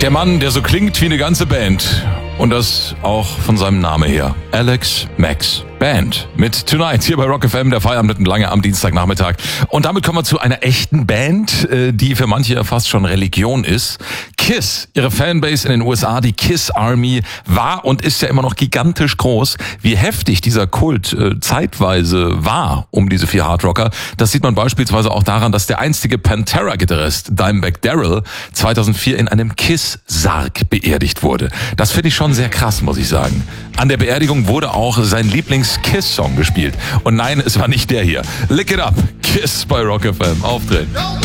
Der Mann, der so klingt wie eine ganze Band. Und das auch von seinem Namen her. Alex Max Band. Mit Tonight hier bei Rock FM, der Feierabend mitten lange am Dienstagnachmittag. Und damit kommen wir zu einer echten Band, die für manche ja fast schon Religion ist. Kiss, ihre Fanbase in den USA, die Kiss Army, war und ist ja immer noch gigantisch groß. Wie heftig dieser Kult zeitweise war um diese 4 Hardrocker, das sieht man beispielsweise auch daran, dass der einstige Pantera-Gitarrist Dimebag Darrell 2004 in einem Kiss-Sarg beerdigt wurde. Das finde ich schon sehr krass, muss ich sagen. An der Beerdigung wurde auch sein Lieblings-Kiss-Song gespielt. Und nein, es war nicht der hier. Lick It Up, Kiss bei Rock FM. Aufdrehen.